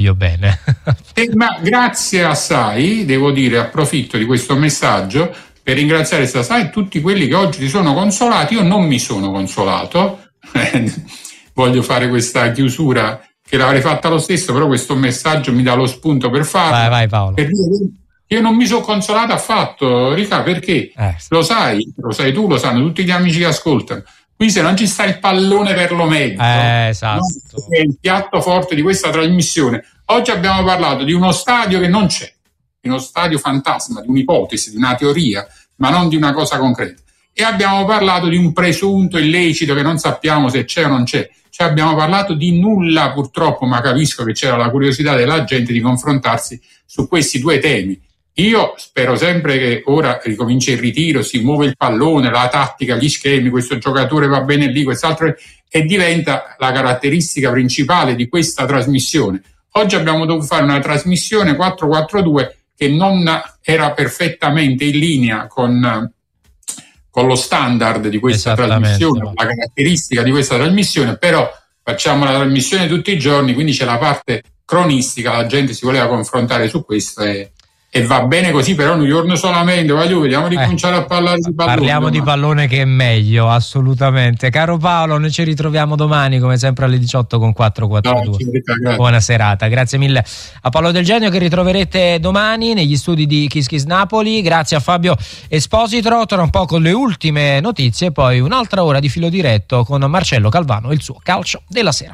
voglio bene. Ma grazie assai, devo dire, approfitto di questo messaggio per ringraziare Sasai e tutti quelli che oggi si sono consolati. Io non mi sono consolato, voglio fare questa chiusura che l'avrei fatta lo stesso, però questo messaggio mi dà lo spunto per farlo. Vai Paolo. Per dire, io non mi sono consolato affatto, Ricca, perché lo sai tu, lo sanno tutti gli amici che ascoltano. Qui se non ci sta il pallone per lo meglio, esatto, è il piatto forte di questa trasmissione. Oggi abbiamo parlato di uno stadio che non c'è, di uno stadio fantasma, di un'ipotesi, di una teoria, ma non di una cosa concreta. E abbiamo parlato di un presunto illecito che non sappiamo se c'è o non c'è. Cioè abbiamo parlato di nulla purtroppo, ma capisco che c'era la curiosità della gente di confrontarsi su questi due temi. Io spero sempre che ora ricomincia il ritiro, si muove il pallone, la tattica, gli schemi, questo giocatore va bene lì, quest'altro, e diventa la caratteristica principale di questa trasmissione. Oggi abbiamo dovuto fare una trasmissione 442 che non era perfettamente in linea con lo standard di questa trasmissione, la caratteristica di questa trasmissione, però facciamo la trasmissione tutti i giorni, quindi c'è la parte cronistica, la gente si voleva confrontare su questo e va bene così, però un giorno solamente, vediamo di cominciare a parlare di pallone. Parliamo di pallone, che è meglio, assolutamente. Caro Paolo, noi ci ritroviamo domani come sempre alle 18 con 442. Buona serata, grazie mille a Paolo Del Genio, che ritroverete domani negli studi di Kiss Kiss Napoli. Grazie a Fabio Esposito, tra un po' con le ultime notizie e poi un'altra ora di filo diretto con Marcello Calvano e il suo calcio della sera.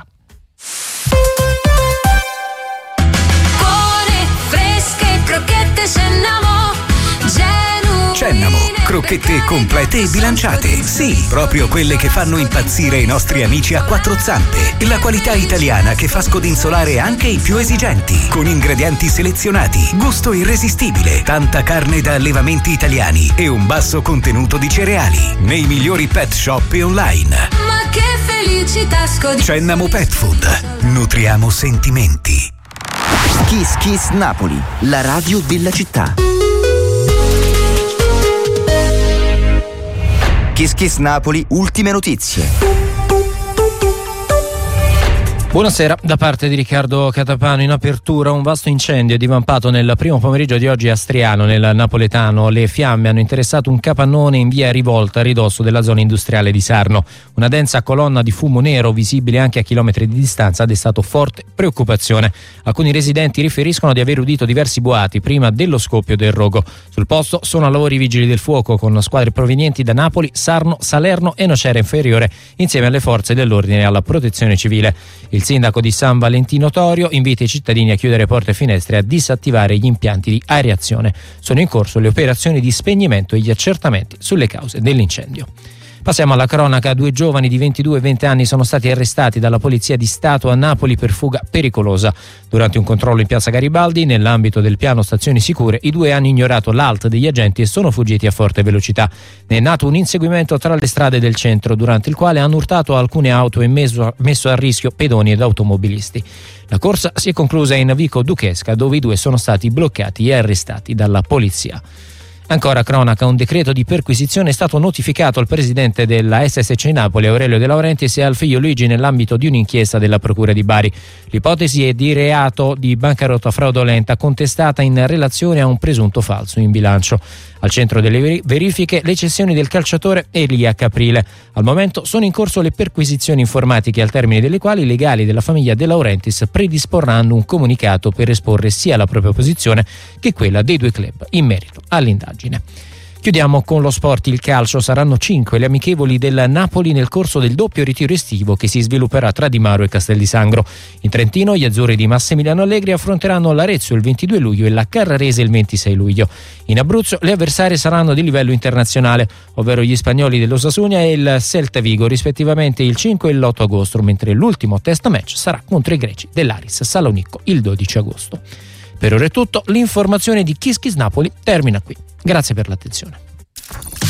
Cennamo, crocchette complete e bilanciate. Sì, proprio quelle che fanno impazzire i nostri amici a quattro zampe. La qualità italiana che fa scodinzolare anche i più esigenti. Con ingredienti selezionati, gusto irresistibile, tanta carne da allevamenti italiani e un basso contenuto di cereali. Nei migliori pet shop e online. Ma che felicità Cennamo Pet Food. Nutriamo sentimenti. Kiss Kiss Napoli, la radio della città. Kiss Kiss Napoli, ultime notizie. Buonasera, da parte di Riccardo Catapano. In apertura, un vasto incendio è divampato nel primo pomeriggio di oggi a Striano, nel napoletano. Le fiamme hanno interessato un capannone in via Rivolta, a ridosso della zona industriale di Sarno. Una densa colonna di fumo nero, visibile anche a chilometri di distanza, ha destato forte preoccupazione. Alcuni residenti riferiscono di aver udito diversi boati prima dello scoppio del rogo. Sul posto sono a lavoro i vigili del fuoco, con squadre provenienti da Napoli, Sarno, Salerno e Nocera Inferiore, insieme alle forze dell'ordine e alla protezione civile. Il sindaco di San Valentino Torio invita i cittadini a chiudere porte e finestre e a disattivare gli impianti di areazione. Sono in corso le operazioni di spegnimento e gli accertamenti sulle cause dell'incendio. Passiamo alla cronaca. 2 giovani di 22 e 20 anni sono stati arrestati dalla Polizia di Stato a Napoli per fuga pericolosa. Durante un controllo in piazza Garibaldi, nell'ambito del piano Stazioni Sicure, i 2 hanno ignorato l'alt degli agenti e sono fuggiti a forte velocità. Ne è nato un inseguimento tra le strade del centro, durante il quale hanno urtato alcune auto e messo a rischio pedoni ed automobilisti. La corsa si è conclusa in Vico Duchesca, dove i 2 sono stati bloccati e arrestati dalla polizia. Ancora cronaca, un decreto di perquisizione è stato notificato al presidente della SSC Napoli, Aurelio De Laurentiis, e al figlio Luigi nell'ambito di un'inchiesta della Procura di Bari. L'ipotesi è di reato di bancarotta fraudolenta contestata in relazione a un presunto falso in bilancio. Al centro delle verifiche le cessioni del calciatore Elia Caprile. Al momento sono in corso le perquisizioni informatiche, al termine delle quali i legali della famiglia De Laurentiis predisporranno un comunicato per esporre sia la propria posizione che quella dei 2 club in merito all'indagine. Chiudiamo con lo sport, il calcio. Saranno 5 le amichevoli del Napoli nel corso del doppio ritiro estivo che si svilupperà tra Di Maro e Castel di Sangro. In Trentino gli azzurri di Massimiliano Allegri affronteranno l'Arezzo il 22 luglio e la Carrarese il 26 luglio. In Abruzzo le avversarie saranno di livello internazionale, ovvero gli spagnoli dell'Osasuna e il Celta Vigo, rispettivamente il 5 e l'8 agosto, mentre l'ultimo test match sarà contro i greci dell'Aris Salonicco il 12 agosto. Per ora è tutto, l'informazione di Kiss Kiss Napoli termina qui. Grazie per l'attenzione.